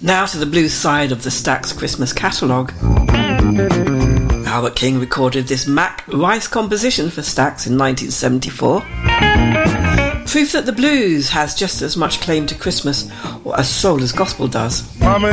Now to the blues side of the Stax Christmas catalogue. Albert King recorded this Mac Rice composition for Stax in 1974. Proof that the blues has just as much claim to Christmas as soul as gospel does. Mama